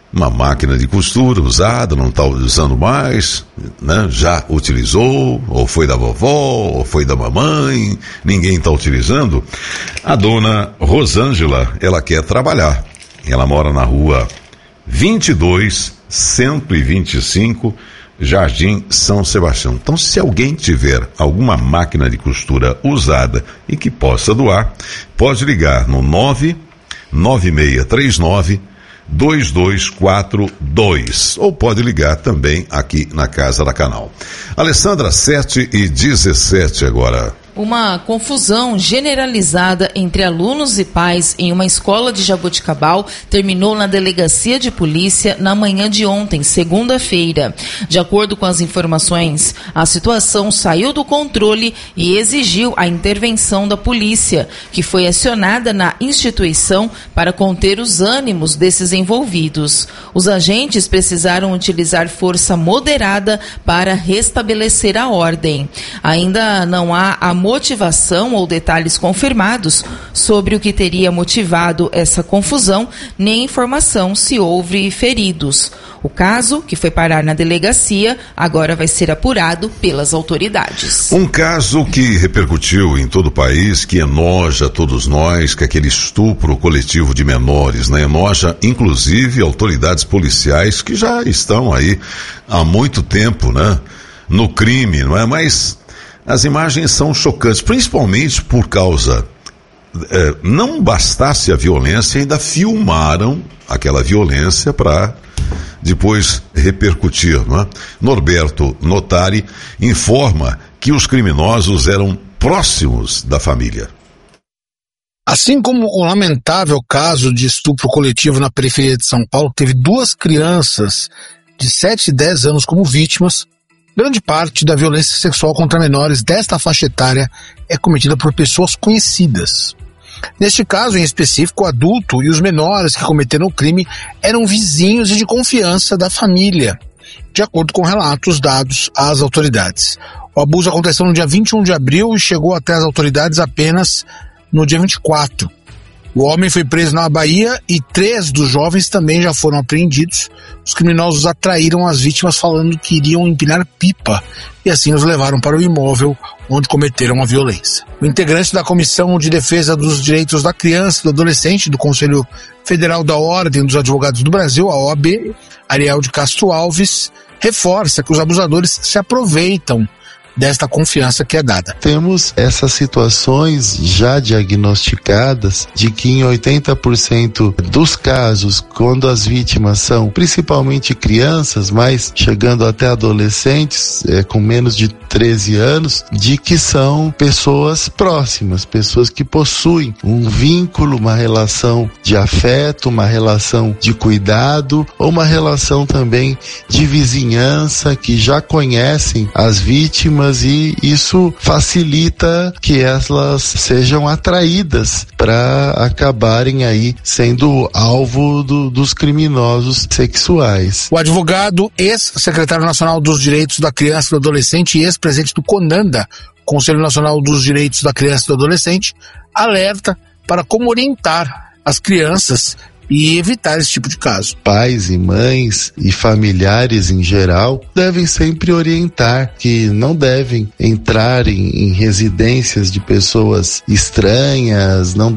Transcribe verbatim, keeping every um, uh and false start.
uma máquina de costura usada, não está usando mais, né? Já utilizou, ou foi da vovó, ou foi da mamãe, ninguém está utilizando. A dona Rosângela, ela quer trabalhar. Ela mora na rua vinte e dois, cento e vinte e cinco, Jardim São Sebastião. Então, se alguém tiver alguma máquina de costura usada e que possa doar, pode ligar no nove nove seis três nove dois dois quatro dois, ou pode ligar também aqui na Casa da Canal. Alessandra, sete e dezessete agora. Uma confusão generalizada entre alunos e pais em uma escola de Jaboticabal terminou na delegacia de polícia na manhã de ontem, segunda-feira. De acordo com as informações, a situação saiu do controle e exigiu a intervenção da polícia, que foi acionada na instituição para conter os ânimos desses envolvidos. Os agentes precisaram utilizar força moderada para restabelecer a ordem. Ainda não há a motivação ou detalhes confirmados sobre o que teria motivado essa confusão, nem informação se houve feridos. O caso, que foi parar na delegacia, agora vai ser apurado pelas autoridades. Um caso que repercutiu em todo o país, que enoja todos nós, que é aquele estupro coletivo de menores, né? Enoja, inclusive, autoridades policiais que já estão aí há muito tempo, né? No crime, não é? Mas as imagens são chocantes, principalmente por causa, eh, não bastasse a violência, ainda filmaram aquela violência para depois repercutir, não é? Norberto Notari informa que os criminosos eram próximos da família. Assim como o lamentável caso de estupro coletivo na periferia de São Paulo, que teve duas crianças de sete e dez anos como vítimas, grande parte da violência sexual contra menores desta faixa etária é cometida por pessoas conhecidas. Neste caso em específico, o adulto e os menores que cometeram o crime eram vizinhos e de confiança da família, de acordo com relatos dados às autoridades. O abuso aconteceu no dia vinte e um de abril e chegou até as autoridades apenas no dia vinte e quatro. O homem foi preso na Bahia e três dos jovens também já foram apreendidos. Os criminosos atraíram as vítimas falando que iriam empinar pipa e assim os levaram para o imóvel onde cometeram a violência. O integrante da Comissão de Defesa dos Direitos da Criança e do Adolescente do Conselho Federal da Ordem dos Advogados do Brasil, a O A B, Ariel de Castro Alves, reforça que os abusadores se aproveitam desta confiança que é dada. Temos essas situações já diagnosticadas de que em oitenta por cento dos casos, quando as vítimas são principalmente crianças, mas chegando até adolescentes, é, com menos de treze anos, de que são pessoas próximas, pessoas que possuem um vínculo, uma relação de afeto, uma relação de cuidado, ou uma relação também de vizinhança, que já conhecem as vítimas, e isso facilita que elas sejam atraídas para acabarem aí sendo alvo do, dos criminosos sexuais. O advogado, ex-secretário nacional dos Direitos da Criança e do Adolescente e ex-presidente do CONANDA, Conselho Nacional dos Direitos da Criança e do Adolescente, alerta para como orientar as crianças e evitar esse tipo de caso. Pais e mães e familiares em geral devem sempre orientar que não devem entrar em, em residências de pessoas estranhas, não